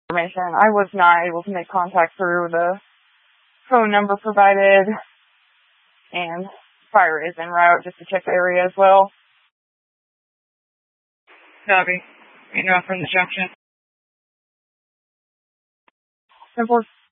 information. I was not able to make contact through the phone number provided, and fire is en route just to check the area as well. Copy. Right now from the junction. 10-4.